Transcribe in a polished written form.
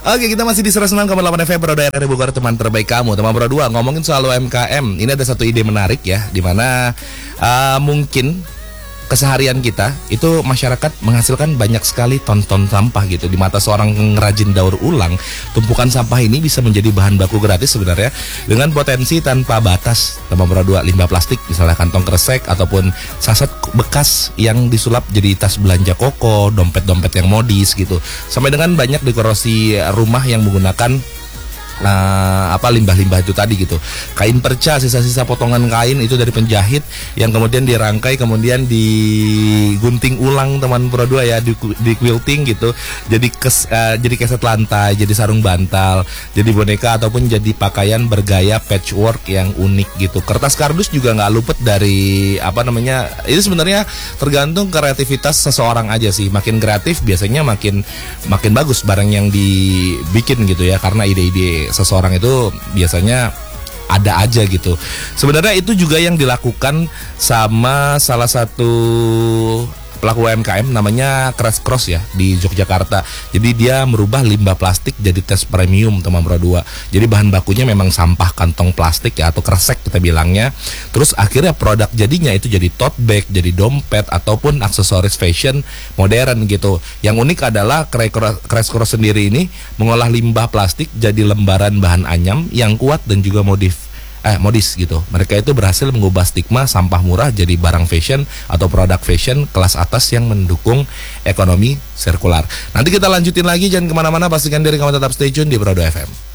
Oke, kita masih di 106,8 FM Pro Daerah Bogor, teman terbaik kamu. Teman Pro 2 ngomongin soal UMKM. Ini ada satu ide menarik ya, dimana mungkin keseharian kita itu masyarakat menghasilkan banyak sekali ton-ton sampah gitu. Di mata seorang pengrajin daur ulang, tumpukan sampah ini bisa menjadi bahan baku gratis sebenarnya dengan potensi tanpa batas. Teman Pro 2, limbah plastik misalnya kantong kresek ataupun saset bekas yang disulap jadi tas belanja koko, dompet-dompet yang modis gitu. Sampai dengan banyak dekorasi rumah yang menggunakan limbah-limbah itu tadi gitu. Kain perca, sisa-sisa potongan kain itu dari penjahit yang kemudian dirangkai, kemudian digunting ulang teman Pro 2 ya, di quilting gitu. Jadi jadi keset lantai, jadi sarung bantal, jadi boneka ataupun jadi pakaian bergaya patchwork yang unik gitu. Kertas kardus juga nggak luput dari itu sebenarnya tergantung kreativitas seseorang aja sih. Makin kreatif biasanya makin bagus barang yang dibikin gitu ya, karena ide-ide seseorang itu biasanya ada aja gitu. Sebenarnya itu juga yang dilakukan sama salah satu pelaku UMKM namanya Crash Cross ya di Yogyakarta. Jadi dia merubah limbah plastik jadi tes premium teman Pro 2. Jadi bahan bakunya memang sampah kantong plastik ya, atau kresek kita bilangnya. Terus akhirnya produk jadinya itu jadi tote bag, jadi dompet ataupun aksesoris fashion modern gitu. Yang unik adalah Crash Cross sendiri ini mengolah limbah plastik jadi lembaran bahan anyam yang kuat dan juga modis gitu. Mereka itu berhasil mengubah stigma sampah murah jadi barang fashion atau produk fashion kelas atas yang mendukung ekonomi sirkular. Nanti kita lanjutin lagi, jangan kemana-mana, pastikan diri kamu tetap stay tune di Pro 2 FM.